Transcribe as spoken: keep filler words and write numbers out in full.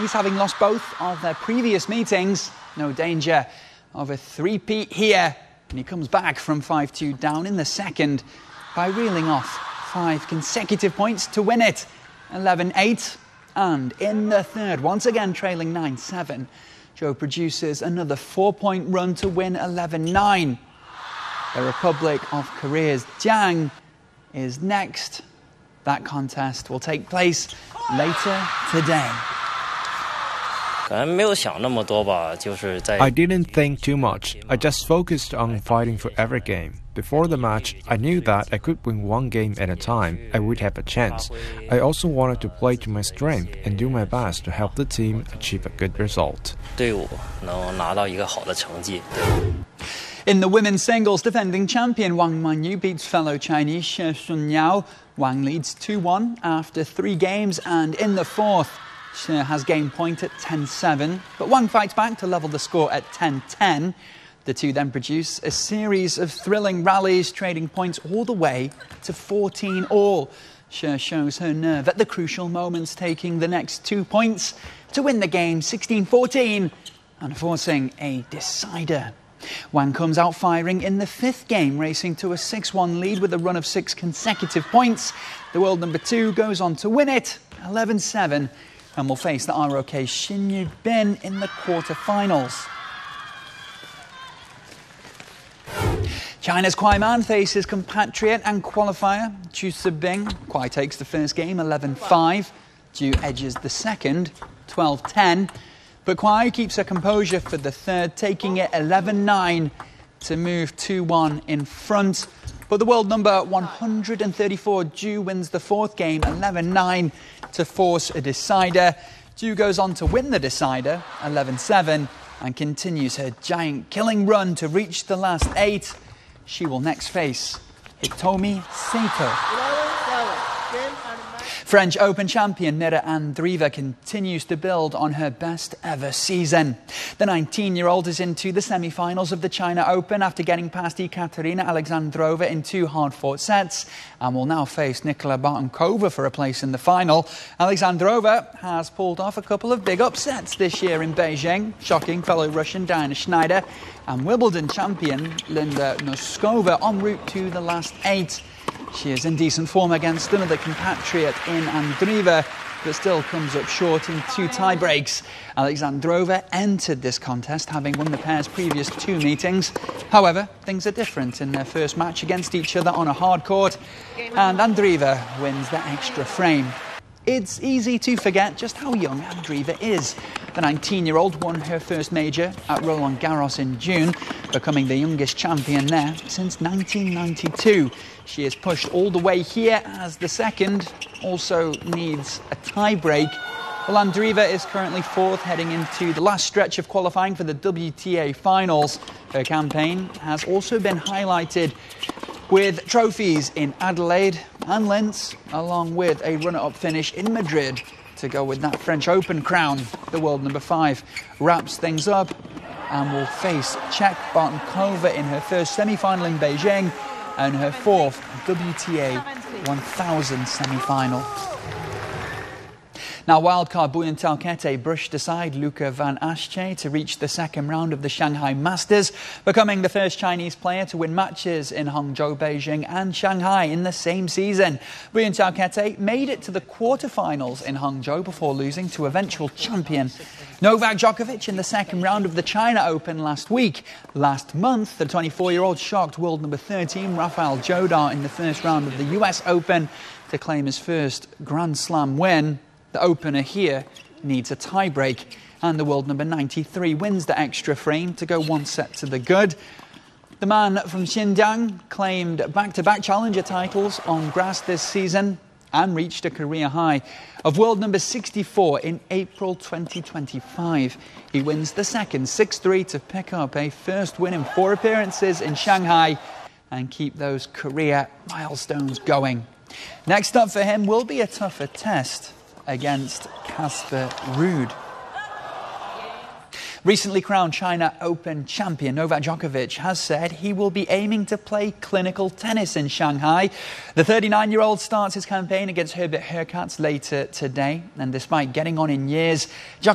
Chinese, having lost both of their previous meetings. No danger of a three-peat here. And he comes back from five two down in the second by reeling off five consecutive points to win it. eleven eight. And in the third, once again trailing nine seven, Zhou produces another four-point run to win eleven nine. The Republic of Korea's Jiang is next. That contest will take place later today. I didn't think too much. I just focused on fighting for every game. Before the match, I knew that I could win one game at a time. I would have a chance. I also wanted to play to my strength and do my best to help the team achieve a good result. In the women's singles, defending champion Wang Manyu beats fellow Chinese She Xunyao. Wang leads two one after three games, and in the fourth, She has game point at ten seven. But Wang fights back to level the score at ten ten. The two then produce a series of thrilling rallies, trading points all the way to fourteen all. She shows her nerve at the crucial moments, taking the next two points to win the game sixteen fourteen and forcing a decider. Wang comes out firing in the fifth game, racing to a six one lead with a run of six consecutive points. The world number two goes on to win it eleven seven and will face the R O K's Xin Yubin in the quarterfinals. China's Kuai Man faces compatriot and qualifier Zhu Zibing. Kuai takes the first game eleven five. Zhu edges the second twelve ten. But Kuai keeps her composure for the third, taking it eleven nine to move two one in front. But the world number one hundred thirty-four, Zhu, wins the fourth game eleven nine to force a decider. Zhu goes on to win the decider eleven seven and continues her giant killing run to reach the last eight. She will next face Hitomi Sato. French Open champion Mira Andreeva continues to build on her best ever season. The nineteen-year-old is into the semi-finals of the China Open after getting past Ekaterina Alexandrova in two hard-fought sets and will now face Nicola Bartenkova for a place in the final. Alexandrova has pulled off a couple of big upsets this year in Beijing, shocking fellow Russian Diana Schneider and Wimbledon champion Linda Noskova en route to the last eight. She is in decent form against another compatriot in Andreeva, but still comes up short in two tie-breaks. Alexandrova entered this contest having won the pair's previous two meetings. However, things are different in their first match against each other on a hard court, and Andreeva wins the extra frame. It's easy to forget just how young Andreeva is. The nineteen-year-old won her first major at Roland Garros in June, becoming the youngest champion there since nineteen ninety-two. She is pushed all the way here as the second also needs a tie-break. Well, Andreeva is currently fourth, heading into the last stretch of qualifying for the W T A finals. Her campaign has also been highlighted with trophies in Adelaide and Linz, along with a runner-up finish in Madrid to go with that French Open crown. The world number five wraps things up and will face Czech Bartenkova in her first semi-final in Beijing and her fourth W T A one thousand semi-final. Now, wildcard Boyan Talkete brushed aside Luca Van Assche to reach the second round of the Shanghai Masters, becoming the first Chinese player to win matches in Hangzhou, Beijing and Shanghai in the same season. Boyan Talkete made it to the quarterfinals in Hangzhou before losing to eventual champion Novak Djokovic in the second round of the China Open last week. Last month, the twenty-four-year-old shocked world number thirteen Rafael Jodar in the first round of the U S Open to claim his first Grand Slam win. The opener here needs a tiebreak, and the world number ninety-three wins the extra frame to go one set to the good. The man from Xinjiang claimed back-to-back challenger titles on grass this season and reached a career high of world number sixty-four in April twenty twenty-five. He wins the second six three to pick up a first win in four appearances in Shanghai and keep those career milestones going. Next up for him will be a tougher test against Casper Ruud. Recently crowned China Open champion Novak Djokovic has said he will be aiming to play clinical tennis in Shanghai. The thirty-nine-year-old starts his campaign against Herbert Hurkacz later today, and despite getting on in years, Djokovic